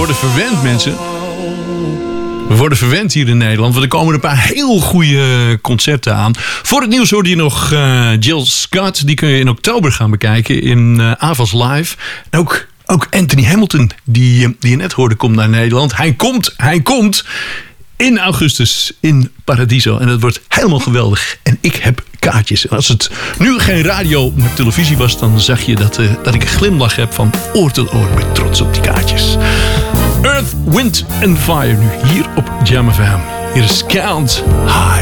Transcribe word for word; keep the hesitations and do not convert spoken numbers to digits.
worden verwend, mensen. We worden verwend hier in Nederland, want er komen een paar heel goede concerten aan. Voor het nieuws hoorde je nog uh, Jill Scott. Die kun je in oktober gaan bekijken in uh, Avas Live. En ook, ook Anthony Hamilton, die, die je net hoorde, komt naar Nederland. Hij komt, hij komt in augustus in Paradiso. En dat wordt helemaal geweldig. En ik heb kaartjes. En als het nu geen radio, maar televisie was, dan zag je dat, uh, dat ik een glimlach heb van oor tot oor. Ik ben trots op die kaartjes. Earth, Wind and Fire nu hier op Jam F M. Hier is Count High.